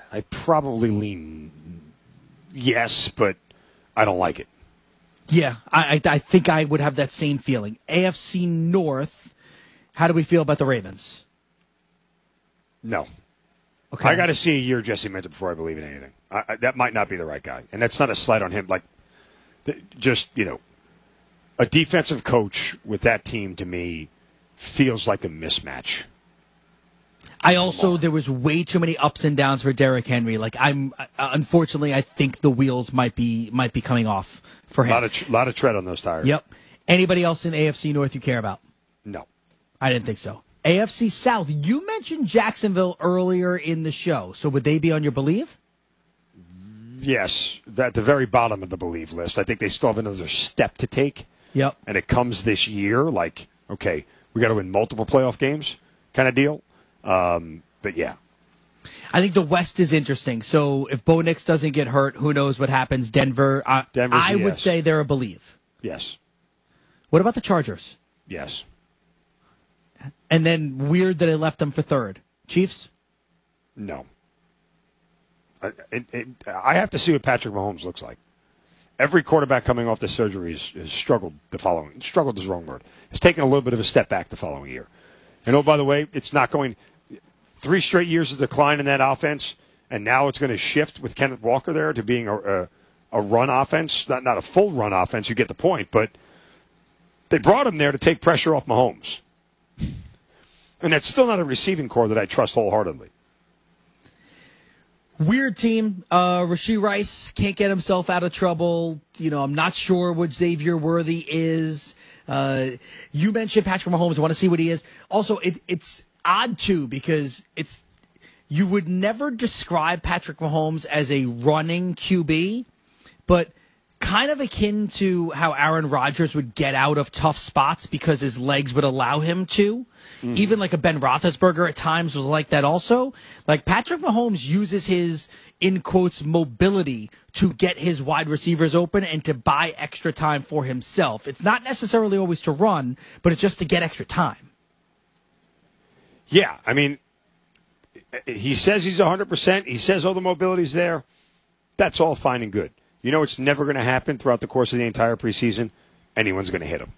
I probably lean yes, but I don't like it. Yeah, I think I would have that same feeling. AFC North, how do we feel about the Ravens? No. Okay. I got to see a year Jesse Minter before I believe in anything. That might not be the right guy. And that's not a slight on him. Like, just, a defensive coach with that team to me feels like a mismatch. There was way too many ups and downs for Derrick Henry. Like, unfortunately, I think the wheels might be coming off for him. A lot of tread on those tires. Yep. Anybody else in AFC North you care about? No. I didn't think so. AFC South, you mentioned Jacksonville earlier in the show. So would they be on your believe? Yes. At the very bottom of the believe list. I think they still have another step to take. Yep. And it comes this year like, okay, we got to win multiple playoff games kind of deal. But yeah. I think the West is interesting. So if Bo Nix doesn't get hurt, who knows what happens? Denver, I would say they're a believe. Yes. What about the Chargers? Yes. And then weird that I left them for third. Chiefs? No. I have to see what Patrick Mahomes looks like. Every quarterback coming off the surgery has struggled the following. Struggled is the wrong word. Has taken a little bit of a step back the following year. And oh, by the way, it's not going 3 straight years of decline in that offense, and now it's going to shift with Kenneth Walker there to being a run offense. Not a full run offense, you get the point, but they brought him there to take pressure off Mahomes. And that's still not a receiving core that I trust wholeheartedly. Weird team. Rashee Rice can't get himself out of trouble. I'm not sure what Xavier Worthy is. You mentioned Patrick Mahomes. I want to see what he is. Also, it's odd, too, because you would never describe Patrick Mahomes as a running QB, but kind of akin to how Aaron Rodgers would get out of tough spots because his legs would allow him to. Mm-hmm. Even like a Ben Roethlisberger at times was like that also. Like Patrick Mahomes uses his, in quotes, mobility to get his wide receivers open and to buy extra time for himself. It's not necessarily always to run, but it's just to get extra time. Yeah, I mean, he says he's 100%. He says all the mobility's there. That's all fine and good. It's never going to happen throughout the course of the entire preseason. Anyone's going to hit him.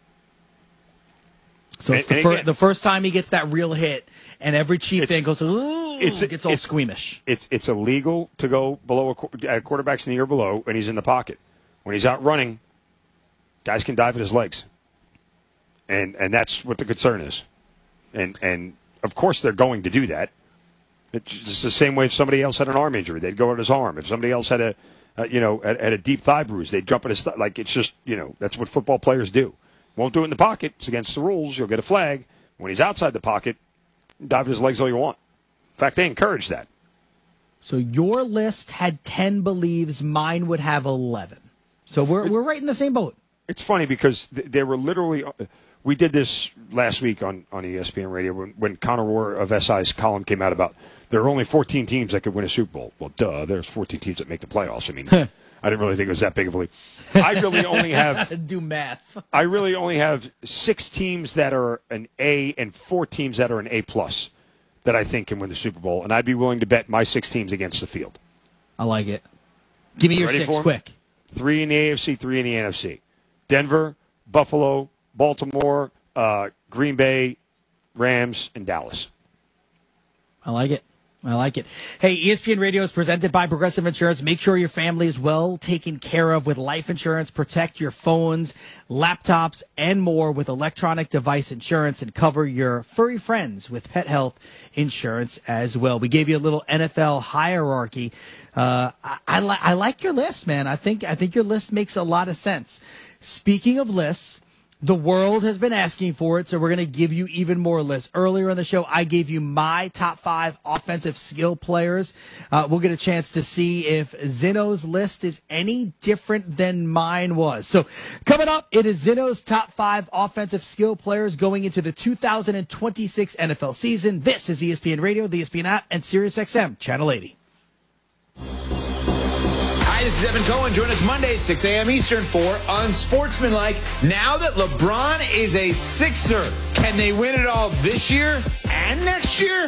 So it's the first time he gets that real hit, and every Chief fan goes, ooh, gets all squeamish. It's illegal to go below a quarterback's knee or below, and he's in the pocket. When he's out running, guys can dive at his legs. And that's what the concern is. And of course they're going to do that. It's the same way if somebody else had an arm injury, they'd go at his arm. If somebody else had a deep thigh bruise, they'd jump at his thigh. Like, it's just, that's what football players do. Won't do it in the pocket. It's against the rules. You'll get a flag. When he's outside the pocket, dive at his legs all you want. In fact, they encourage that. So your list had 10 believes. Mine would have 11. So we're right in the same boat. It's funny because they were literally we did this last week on ESPN Radio when Connor Rohr of SI's column came out about there are only 14 teams that could win a Super Bowl. Well, duh, there's 14 teams that make the playoffs. I mean, I didn't really think it was that big of a league. I really only have do math. I really only have 6 teams that are an A and 4 teams that are an A+ that I think can win the Super Bowl, and I'd be willing to bet my 6 teams against the field. I like it. Give me your 6 quick. 3 in the AFC, 3 in the NFC. Denver, Buffalo, Baltimore, Green Bay, Rams, and Dallas. I like it. Hey, ESPN Radio is presented by Progressive Insurance. Make sure your family is well taken care of with life insurance. Protect your phones, laptops, and more with electronic device insurance, and cover your furry friends with pet health insurance as well. We gave you a little NFL hierarchy. I like your list, man. I think your list makes a lot of sense. Speaking of lists, the world has been asking for it, so we're going to give you even more lists. Earlier in the show, I gave you my top 5 offensive skill players. We'll get a chance to see if Zeno's list is any different than mine was. So coming up, it is Zeno's top 5 offensive skill players going into the 2026 NFL season. This is ESPN Radio, the ESPN app, and SiriusXM Channel 80. Hi, this is Evan Cohen. Join us Monday, 6 a.m. Eastern for Unsportsmanlike. Now that LeBron is a Sixer, can they win it all this year and next year?